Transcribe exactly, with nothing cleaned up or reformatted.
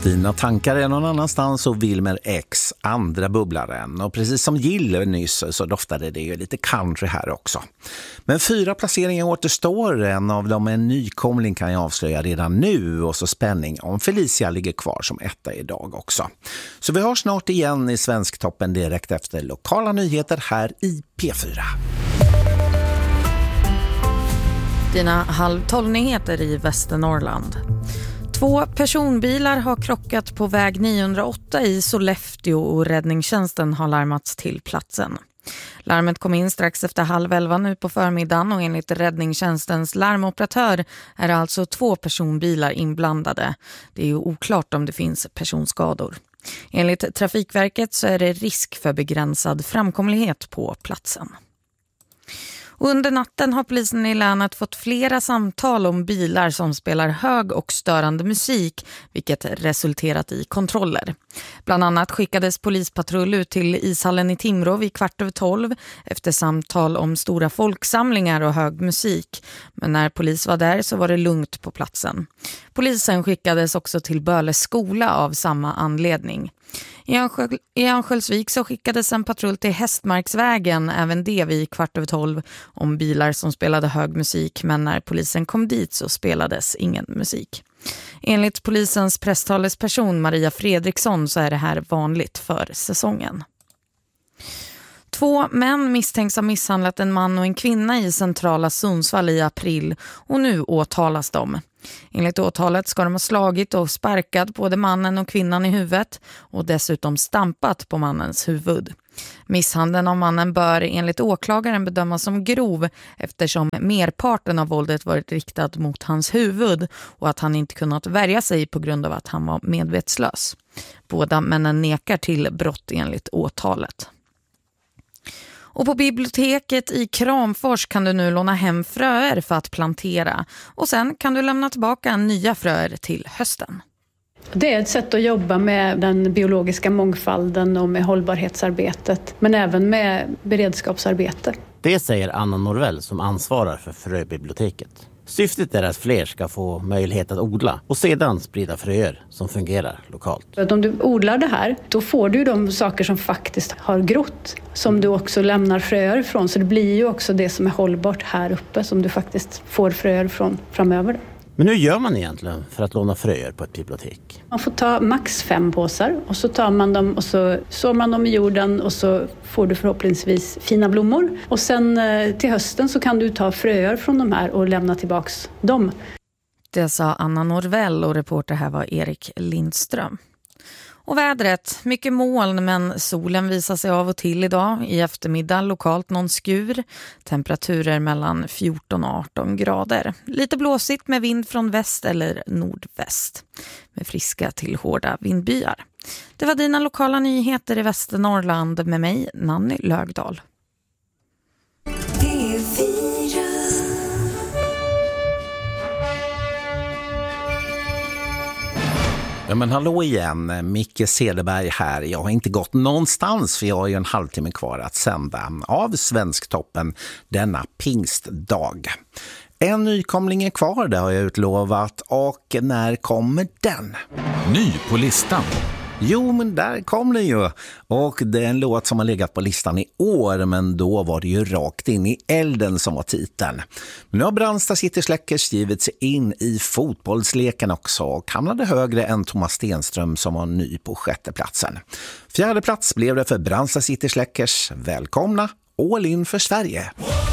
Dina tankar är någon annanstans och Wilmer X andra bubblaren. Och precis som Gill nyss så doftade det ju lite country här också. Men fyra placeringar återstår. En av dem är en nykomling kan jag avslöja redan nu. Och så spänning om Felicia ligger kvar som etta idag också. Så vi har snart igen i Svensktoppen direkt efter lokala nyheter här i P fyra. Dina halv tolv-nyheter i Västernorrland. Två personbilar har krockat på väg niohundraåtta i Sollefteå och räddningstjänsten har larmats till platsen. Larmet kom in strax efter halv elva nu på förmiddagen och enligt räddningstjänstens larmoperatör är det alltså två personbilar inblandade. Det är ju oklart om det finns personskador. Enligt Trafikverket så är det risk för begränsad framkomlighet på platsen. Och under natten har polisen i länet fått flera samtal om bilar som spelar hög och störande musik, vilket resulterat i kontroller. Bland annat skickades polispatrull ut till ishallen i Timrå vid kvart över tolv efter samtal om stora folksamlingar och hög musik. Men när polis var där så var det lugnt på platsen. Polisen skickades också till Böle skola av samma anledning. I Örnsköldsvik så skickades en patrull till Hästmarksvägen, även det vid kvart över tolv, om bilar som spelade hög musik, men när polisen kom dit så spelades ingen musik. Enligt polisens presstalesperson Maria Fredriksson så är det här vanligt för säsongen. Två män misstänks ha misshandlat en man och en kvinna i centrala Sundsvall i april och nu åtalas de. Enligt åtalet ska de ha slagit och sparkat både mannen och kvinnan i huvudet och dessutom stampat på mannens huvud. Misshandeln av mannen bör enligt åklagaren bedömas som grov eftersom merparten av våldet varit riktad mot hans huvud och att han inte kunnat värja sig på grund av att han var medvetslös. Båda männen nekar till brott enligt åtalet. Och på biblioteket i Kramfors kan du nu låna hem fröer för att plantera. Och sen kan du lämna tillbaka nya fröer till hösten. Det är ett sätt att jobba med den biologiska mångfalden och med hållbarhetsarbetet. Men även med beredskapsarbete. Det säger Anna Norvell som ansvarar för fröbiblioteket. Syftet är att fler ska få möjlighet att odla och sedan sprida fröer som fungerar lokalt. Om du odlar det här, då får du de saker som faktiskt har grott som du också lämnar fröer från. Så det blir ju också det som är hållbart här uppe som du faktiskt får fröer från framöver. Men hur gör man egentligen för att låna fröer på ett bibliotek? Man får ta max fem påsar och så tar man dem och så sår man dem i jorden och så får du förhoppningsvis fina blommor. Och sen till hösten så kan du ta fröer från de här och lämna tillbaks dem. Det sa Anna Norvell och reporter här var Erik Lindström. Och vädret, mycket moln men solen visar sig av och till idag. I eftermiddag lokalt någon skur. Temperaturer mellan fjorton och arton grader. Lite blåsigt med vind från väst eller nordväst. Med friska till hårda vindbyar. Det var dina lokala nyheter i Västernorrland med mig, Nanny Lögdahl. Ja men hallå igen, Micke Cederberg här. Jag har inte gått någonstans för jag har ju en halvtimme kvar att sända av Svensktoppen denna pingstdag. En nykomling är kvar, det har jag utlovat. Och när kommer den? Ny på listan. Jo, men där kom den ju. Och det är en låt som har legat på listan i år, men då var det ju rakt in i elden som var titeln. Men nu har Brandsta City Släckers givit sig in i fotbollsleken också och hamnade högre än Thomas Stenström som var ny på sjätte platsen. Fjärde plats blev det för Brandsta City Släckers. Välkomna, all in för Sverige!